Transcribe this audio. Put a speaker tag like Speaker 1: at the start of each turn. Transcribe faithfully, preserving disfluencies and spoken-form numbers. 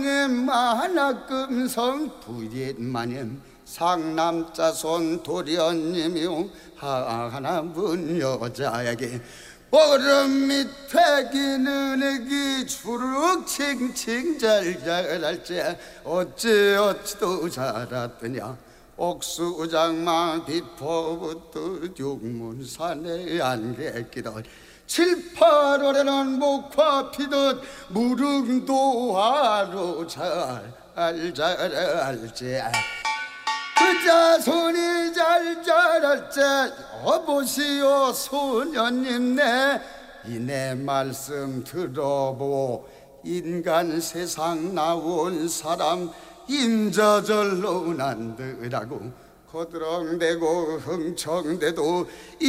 Speaker 1: 만화금성 부옛마님 상남자손 도련님이요 하나분 여자에게 얼음 밑에 기는 애기 주룩 칭칭 잘자랄지 어찌 어찌도 자랐더냐 옥수장마 비포부터 육문산에 안개끼던 칠, 팔월에는 목화 피듯 무릉도화로 잘 자랄지 그자 손이 잘 자랄지 여보시오 소년님네 이내 말씀 들어보 인간 세상 나온 사람 인자절로 난드라고 거드렁대고 흥청대도